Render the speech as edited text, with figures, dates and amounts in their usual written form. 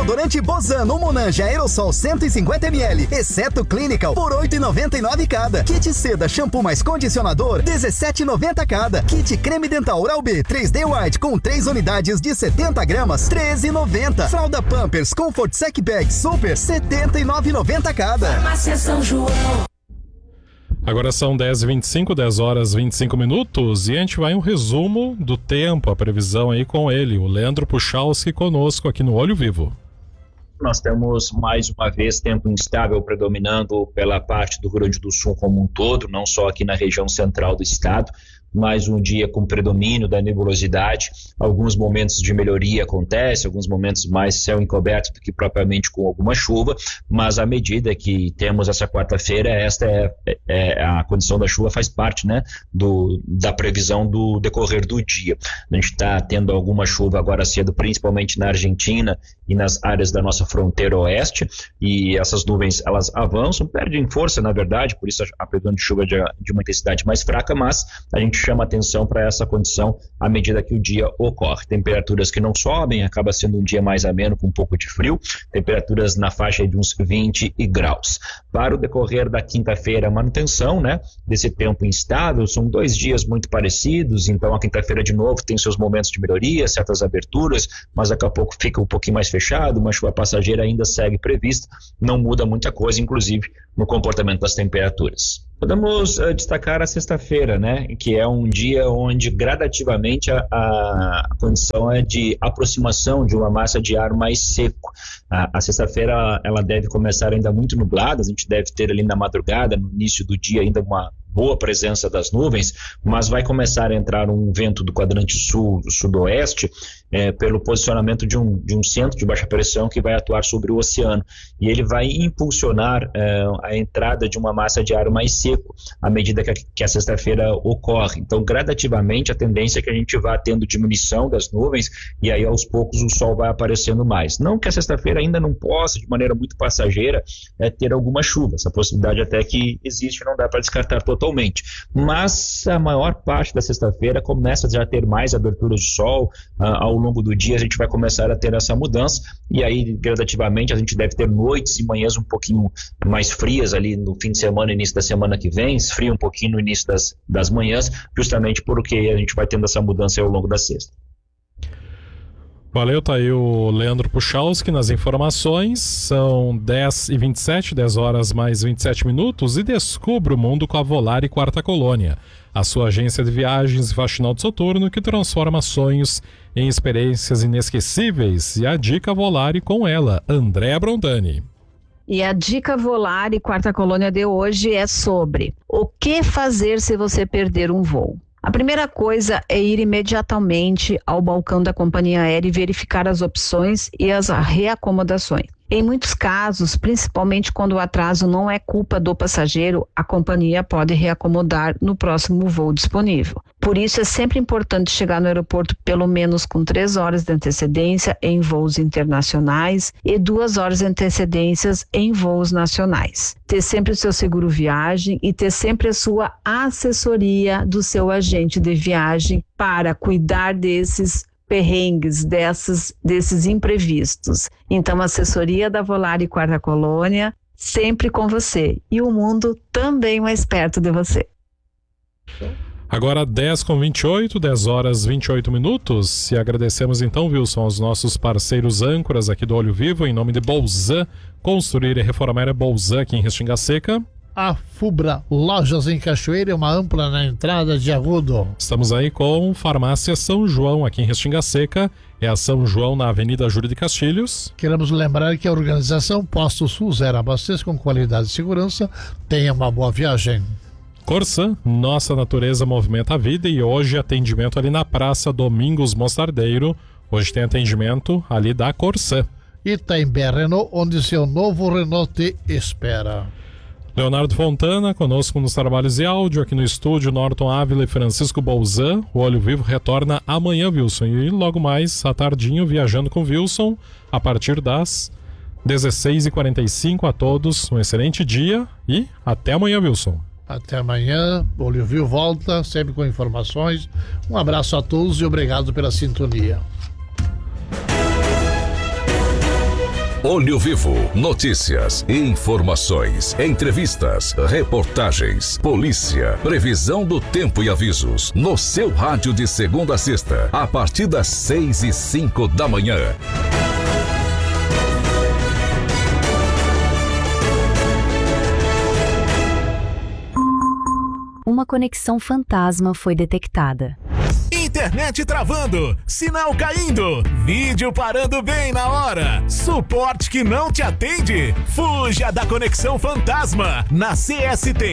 Desodorante Bozano Monange Aerosol 150ml, exceto Clinical, por R$ 8,99 cada. Kit Seda Shampoo mais Condicionador, R$ 17,90 cada. Kit Creme Dental Oral-B 3D White com 3 unidades de 70 gramas, R$ 13,90. Fralda Pampers Comfort Sec Bag Super, R$ 79,90 cada. Farmácia São João. Agora são 10h25, 10 horas 25 minutos, e a gente vai em um resumo do tempo, a previsão aí com ele, o Leandro Puchalski, conosco aqui no Olho Vivo. Nós temos mais uma vez tempo instável predominando pela parte do Rio Grande do Sul como um todo, não só aqui na região central do estado. Mais um dia com predomínio da nebulosidade, alguns momentos de melhoria acontecem, alguns momentos mais céu encoberto do que propriamente com alguma chuva, mas à medida que temos essa quarta-feira, esta a condição da chuva faz parte, né, da previsão do decorrer do dia. A gente está tendo alguma chuva agora cedo, principalmente na Argentina e nas áreas da nossa fronteira oeste, e essas nuvens elas avançam, perdem força na verdade, por isso a previsão de chuva de uma intensidade mais fraca, mas a gente chama atenção para essa condição à medida que o dia ocorre. Temperaturas que não sobem, acaba sendo um dia mais ameno com um pouco de frio, temperaturas na faixa de uns 20 graus. Para o decorrer da quinta-feira, a manutenção, né, desse tempo instável, são 2 dias muito parecidos, então a quinta-feira de novo tem seus momentos de melhoria, certas aberturas, mas daqui a pouco fica um pouquinho mais fechado, uma chuva passageira ainda segue prevista, não muda muita coisa, inclusive no comportamento das temperaturas. Podemos destacar a sexta-feira, né, que é um dia onde gradativamente a condição é de aproximação de uma massa de ar mais seco. A sexta-feira ela deve começar ainda muito nublada, a gente deve ter ali na madrugada, no início do dia ainda uma boa presença das nuvens, mas vai começar a entrar um vento do quadrante sul, sudoeste, pelo posicionamento de um centro de baixa pressão que vai atuar sobre o oceano, e ele vai impulsionar a entrada de uma massa de ar mais seco à medida que a sexta-feira ocorre. Então, gradativamente, a tendência é que a gente vá tendo diminuição das nuvens, e aí aos poucos o sol vai aparecendo mais. Não que a sexta-feira ainda não possa, de maneira muito passageira, ter alguma chuva, essa possibilidade até que existe, não dá para descartar totalmente, mas a maior parte da sexta-feira começa já a ter mais aberturas de sol. Ao longo do dia a gente vai começar a ter essa mudança, e aí gradativamente a gente deve ter noites e manhãs um pouquinho mais frias ali no fim de semana, início da semana que vem, esfria um pouquinho no início das manhãs, justamente porque a gente vai tendo essa mudança ao longo da sexta. Valeu, tá aí o Leandro Puchalski nas informações. São 10h27, 10 horas mais 27 minutos, e descubra o mundo com a Volare Quarta Colônia, a sua agência de viagens e faxinal de soturno que transforma sonhos em experiências inesquecíveis. E a dica Volare com ela, Andréa Brondani. E a dica Volare Quarta Colônia de hoje é sobre o que fazer se você perder um voo. A primeira coisa é ir imediatamente ao balcão da companhia aérea e verificar as opções e as reacomodações. Em muitos casos, principalmente quando o atraso não é culpa do passageiro, a companhia pode reacomodar no próximo voo disponível. Por isso, é sempre importante chegar no aeroporto pelo menos com 3 horas de antecedência em voos internacionais e 2 horas de antecedências em voos nacionais. Ter sempre o seu seguro viagem e ter sempre a sua assessoria do seu agente de viagem para cuidar desses perrengues, desses imprevistos. Então, a assessoria da Volare Quarta Colônia sempre com você, e o mundo também mais perto de você. Agora 10h28, 10 horas 28 minutos, e agradecemos então, Wilson, aos nossos parceiros âncoras aqui do Olho Vivo, em nome de Bolzan, construir e reformar é Bolzan aqui em Restinga Seca. A Fubra Lojas em Cachoeira, uma ampla na entrada de Agudo. Estamos aí com Farmácia São João, aqui em Restinga Seca. É a São João na Avenida Júlio de Castilhos. Queremos lembrar que a organização Posto Sul Zero abastece com qualidade e segurança. Tenha uma boa viagem. Corsan, nossa natureza movimenta a vida, e hoje atendimento ali na Praça Domingos Mostardeiro. Hoje tem atendimento ali da Corsan. Itaimbé Renault, onde seu novo Renault te espera. Leonardo Fontana, conosco nos trabalhos de áudio, aqui no estúdio, Norton Ávila e Francisco Bolzan. O Olho Vivo retorna amanhã, Wilson, e logo mais, à tardinho, viajando com Wilson, a partir das 16h45. A todos um excelente dia e até amanhã, Wilson. Até amanhã, o Olho Vivo volta, sempre com informações. Um abraço a todos e obrigado pela sintonia. Olho Vivo, notícias, informações, entrevistas, reportagens, polícia, previsão do tempo e avisos. No seu rádio de segunda a sexta, a partir das 6h05 da manhã. Uma conexão fantasma foi detectada. Internet travando, sinal caindo, vídeo parando bem na hora, suporte que não te atende. Fuja da conexão fantasma na CST